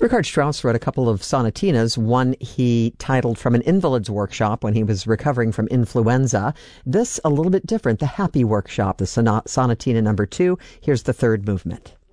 Richard Strauss wrote a couple of sonatinas. One he titled From an Invalid's Workshop when he was recovering from influenza. This a little bit different, The Happy Workshop, the sonatina number 2. Here's the third movement.